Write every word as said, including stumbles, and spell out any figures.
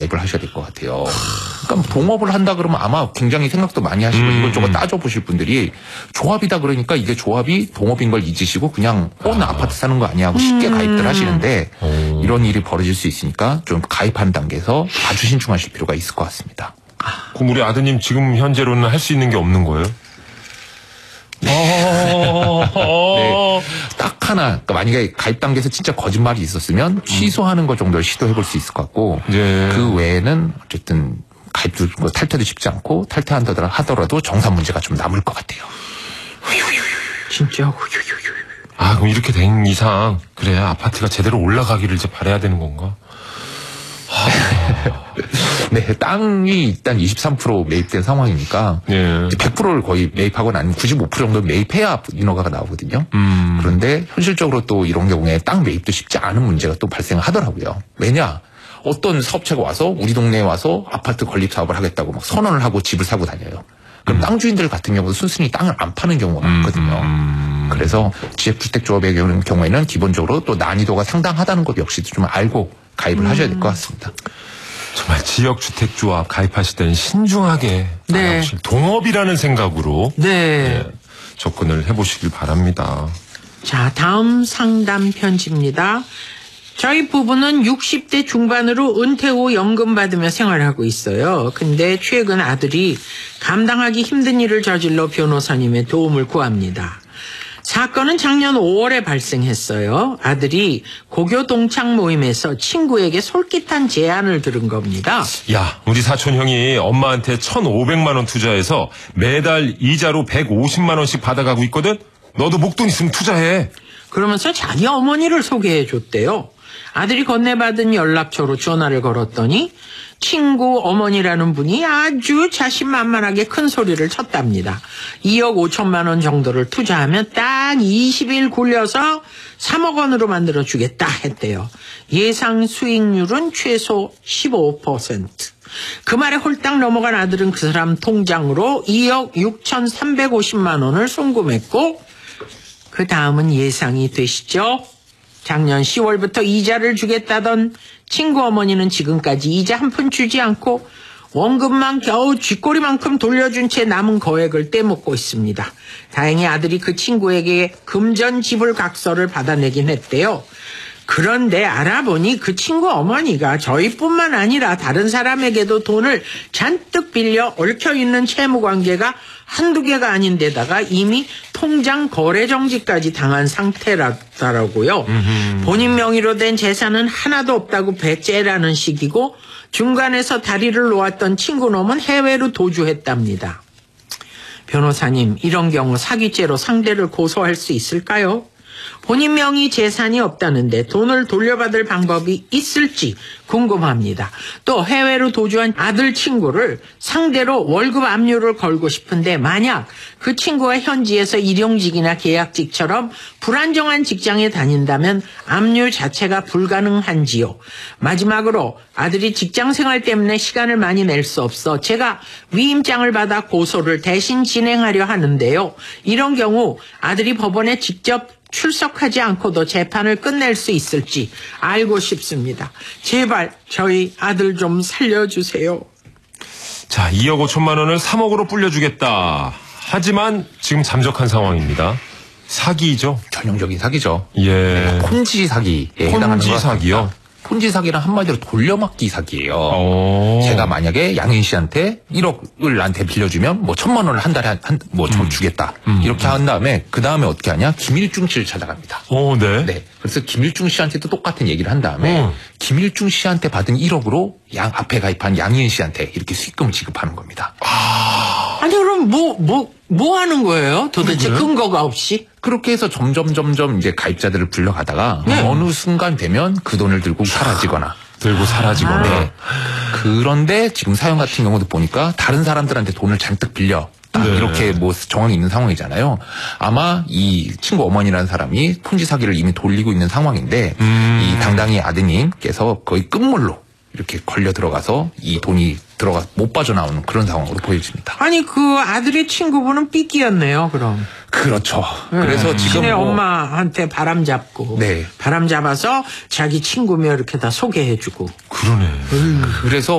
가입을 하셔야 될 것 같아요. 그러니까 동업을 한다 그러면 아마 굉장히 생각도 많이 하시고 음, 이것저것 따져보실 분들이 조합이다 그러니까 이게 조합이 동업인 걸 잊으시고 그냥 어, 나 아. 아파트 사는 거 아니야 하고 쉽게 음. 가입들 하시는데 오. 이런 일이 벌어질 수 있으니까 좀 가입하는 단계에서 아주 신중하실 필요가 있을 것 같습니다. 그럼 우리 아드님 지금 현재로는 할 수 있는 게 없는 거예요? 네, 딱 하나. 그러니까 만약에 가입 단계에서 진짜 거짓말이 있었으면 취소하는 것 정도를 시도해볼 수 있을 것 같고 네. 그 외에는 어쨌든 가입도 탈퇴도 쉽지 않고 탈퇴한다 하더라도 정산 문제가 좀 남을 것 같아요. 진짜. 아 그럼 이렇게 된 이상 그래 아파트가 제대로 올라가기를 이제 바라야 되는 건가? 네, 땅이 일단 이십삼 퍼센트 매입된 상황이니까 예. 백 퍼센트를 거의 매입하고 난 구십오 퍼센트 정도 매입해야 인허가가 나오거든요. 음. 그런데 현실적으로 또 이런 경우에 땅 매입도 쉽지 않은 문제가 또 발생하더라고요. 왜냐? 어떤 사업체가 와서 우리 동네에 와서 아파트 건립 사업을 하겠다고 막 선언을 하고 집을 사고 다녀요. 그럼 음. 땅 주인들 같은 경우도 순순히 땅을 안 파는 경우가 많거든요. 음. 그래서 지역주택조합의 경우에는 기본적으로 또 난이도가 상당하다는 것 역시도 좀 알고 가입을 음. 하셔야 될 것 같습니다. 정말 지역주택조합 가입하실 때는 신중하게 네. 동업이라는 생각으로 네. 네, 접근을 해보시길 바랍니다. 자, 다음 상담 편지입니다. 저희 부부는 육십 대 중반으로 은퇴 후 연금 받으며 생활하고 있어요. 근데 최근 아들이 감당하기 힘든 일을 저질러 변호사님의 도움을 구합니다. 사건은 작년 오월에 발생했어요. 아들이 고교 동창 모임에서 친구에게 솔깃한 제안을 들은 겁니다. 야, 우리 사촌 형이 엄마한테 천오백만 원 투자해서 매달 이자로 백오십만 원씩 받아가고 있거든? 너도 목돈 있으면 투자해. 그러면서 자기 어머니를 소개해 줬대요. 아들이 건네받은 연락처로 전화를 걸었더니 친구 어머니라는 분이 아주 자신만만하게 큰 소리를 쳤답니다. 이억 오천만 원 정도를 투자하면 딱 이십 일 굴려서 삼억 원으로 만들어주겠다 했대요. 예상 수익률은 최소 십오 퍼센트. 그 말에 홀딱 넘어간 아들은 그 사람 통장으로 이억 육천삼백오십만 원을 송금했고 그 다음은 예상이 되시죠? 작년 시월부터 이자를 주겠다던 친구 어머니는 지금까지 이자 한 푼 주지 않고 원금만 겨우 쥐꼬리만큼 돌려준 채 남은 거액을 떼먹고 있습니다. 다행히 아들이 그 친구에게 금전 지불 각서를 받아내긴 했대요. 그런데 알아보니 그 친구 어머니가 저희뿐만 아니라 다른 사람에게도 돈을 잔뜩 빌려 얽혀있는 채무관계가 한두 개가 아닌데다가 이미 통장 거래 정지까지 당한 상태라더라고요. 음흠. 본인 명의로 된 재산은 하나도 없다고 배째라는 식이고 중간에서 다리를 놓았던 친구놈은 해외로 도주했답니다. 변호사님, 이런 경우 사기죄로 상대를 고소할 수 있을까요? 본인 명의 재산이 없다는데 돈을 돌려받을 방법이 있을지 궁금합니다. 또 해외로 도주한 아들 친구를 상대로 월급 압류를 걸고 싶은데 만약 그 친구가 현지에서 일용직이나 계약직처럼 불안정한 직장에 다닌다면 압류 자체가 불가능한지요. 마지막으로 아들이 직장생활 때문에 시간을 많이 낼 수 없어 제가 위임장을 받아 고소를 대신 진행하려 하는데요. 이런 경우 아들이 법원에 직접 출석하지 않고도 재판을 끝낼 수 있을지 알고 싶습니다. 제발 저희 아들 좀 살려주세요. 자, 이억 오천만 원을 삼억으로 불려주겠다. 하지만 지금 잠적한 상황입니다. 사기죠. 전형적인 사기죠. 예. 폰지 사기에 해당하는 폰지 사기요? 폰지 사기는 한마디로 돌려막기 사기예요. 오. 제가 만약에 양인 씨한테 일억을 나한테 빌려주면 뭐 천만 원을 한 달에 한 뭐 좀 주겠다. 음. 이렇게 한 다음에 그 다음에 어떻게 하냐? 김일중 씨를 찾아갑니다. 오, 네. 네. 그래서 김일중 씨한테도 똑같은 얘기를 한 다음에 음. 김일중 씨한테 받은 일억으로 양 앞에 가입한 양인 씨한테 이렇게 수익금을 지급하는 겁니다. 아. 아니 그럼 뭐 뭐 뭐 하는 거예요? 도대체 그래? 근거가 없이? 그렇게 해서 점점 점점 이제 가입자들을 불러가다가 네. 어느 순간 되면 그 돈을 들고 사라지거나 들고 사라지거나. 네. 그런데 지금 사연 같은 경우도 보니까 다른 사람들한테 돈을 잔뜩 빌려 딱 네. 이렇게 뭐 정황이 있는 상황이잖아요. 아마 이 친구 어머니라는 사람이 폰지 사기를 이미 돌리고 있는 상황인데 음. 이 당당히 아드님께서 거의 끝물로 이렇게 걸려 들어가서 이 돈이 들어가 못 빠져나오는 그런 상황으로 보여집니다. 아니 그 아들의 친구분은 삐끼였네요. 그럼. 그렇죠. 네. 그래서 지금 뭐 엄마한테 바람 잡고 네. 바람 잡아서 자기 친구며 이렇게 다 소개해주고. 그러네. 음. 그래서